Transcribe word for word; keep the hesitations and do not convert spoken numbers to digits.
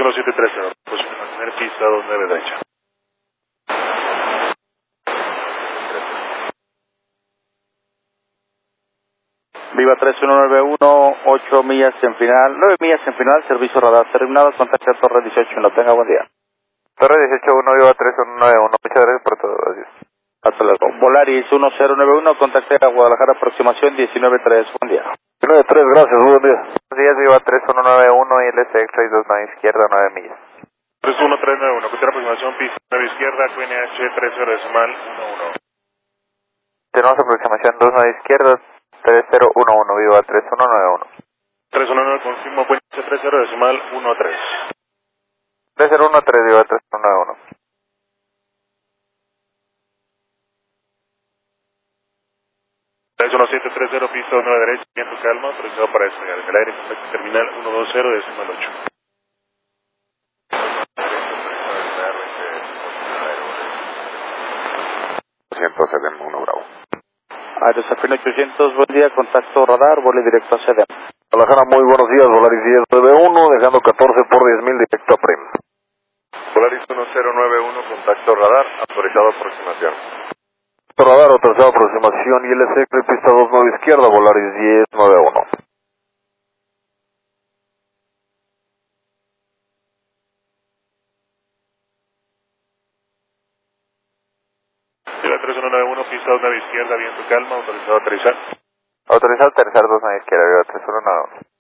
uno siete tres cero, posible mantener pista dos nueve derecha. Viva tres uno nueve uno, ocho millas en final, nueve millas en final, servicio radar terminado, contacto a Torre dieciocho uno, tenga buen día. Torre dieciocho uno, Viva tres uno nueve uno, muchas gracias por todo, gracias. Hasta luego. Volaris uno cero nueve uno, contacté a Guadalajara, aproximación diecinueve tres, buen día. diecinueve tres, gracias, buen día. Buenos días, Viva tres uno nueve uno, I L S X-Ray dos nueve izquierda, nueve millas. tres uno tres nueve uno, cualquier aproximación, pista nueve izquierda, Q N H tres cero decimal uno uno. Tenemos aproximación dos nueve izquierda, tres cero uno uno, Viva tres uno nueve uno. tres uno nueve, confirmo, Q N H tres cero decimal uno tres. tres cero uno tres, Viva tres uno nueve uno. tres uno siete tres cero, pista nueve derecha, viento calma, autorizado para despegar. En el aire, contacto terminal uno dos cero decimal ocho. doscientos setenta y uno, Bravo. Aerosafina ochocientos, buen día, contacto radar, vuele directo a C D M. Guadalajara, muy buenos días, Volaris diez nueve uno, dejando catorce por diez mil directo a Prim. Volaris uno cero nueve uno, contacto radar, autorizado aproximación. Radar, autorizado aproximación, I L S X, pista dos nueve izquierda, Volaris diez nueve uno. Viva tres uno nueve uno, pista dos nueve izquierda, viento calma, autorizado a aterrizar. Autorizado a aterrizar dos nueve izquierda, Viva tres uno nueve uno.